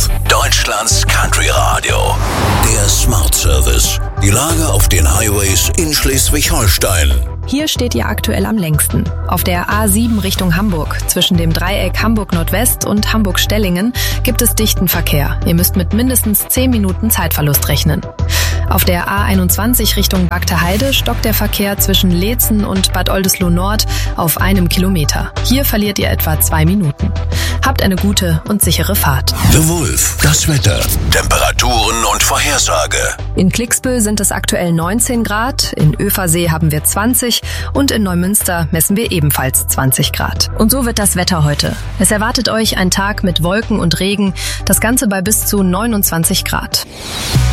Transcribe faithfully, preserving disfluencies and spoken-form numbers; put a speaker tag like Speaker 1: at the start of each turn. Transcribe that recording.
Speaker 1: Wolf, Deutschlands Country Radio. Der Smart Service. Die Lage auf den Highways in Schleswig-Holstein.
Speaker 2: Hier steht ihr aktuell am längsten. Auf der A sieben Richtung Hamburg. Zwischen dem Dreieck Hamburg-Nordwest und Hamburg-Stellingen gibt es dichten Verkehr. Ihr müsst mit mindestens zehn Minuten Zeitverlust rechnen. Auf der A einundzwanzig Richtung Bagte-Heide stockt der Verkehr zwischen Leetzen und Bad Oldesloe Nord auf einem Kilometer. Hier verliert ihr etwa zwei Minuten. Habt eine gute und sichere Fahrt.
Speaker 1: The Wolf, das Wetter, Temperaturen und Vorhersage.
Speaker 2: In Klicksbüll sind es aktuell neunzehn Grad, in Översee haben wir zwanzig und in Neumünster messen wir ebenfalls zwanzig Grad. Und so wird das Wetter heute. Es erwartet euch ein Tag mit Wolken und Regen, das Ganze bei bis zu neunundzwanzig Grad.